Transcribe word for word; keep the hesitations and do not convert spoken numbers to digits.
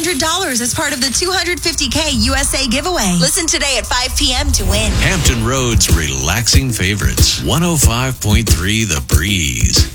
hundred dollars as part of the two hundred fifty K U S A giveaway. Listen today at five p.m. to win. Hampton Roads relaxing favorites. one oh five point three The Breeze.